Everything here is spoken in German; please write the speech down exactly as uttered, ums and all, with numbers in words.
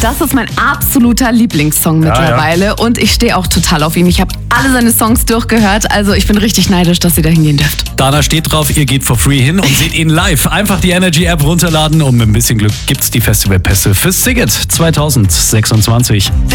Das ist mein absoluter Lieblingssong mittlerweile. Ja. Und ich stehe auch total auf ihn. Ich habe alle seine Songs durchgehört. Also ich bin richtig neidisch, dass ihr da hingehen dürft. Dana steht drauf, ihr geht for free hin und seht ihn live. Einfach die Energy-App runterladen und mit ein bisschen Glück gibt's die Festivalpässe fürs Szigget zwanzig sechsundzwanzig.